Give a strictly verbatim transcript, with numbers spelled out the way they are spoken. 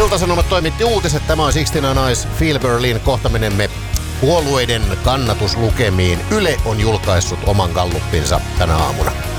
Ilta-Sanomat toimitti uutiset. Tämä on Sixteen Eyes, Feel Berlin. Kohta menemme puolueiden kannatuslukemiin. Yle on julkaissut oman galluppinsa tänä aamuna.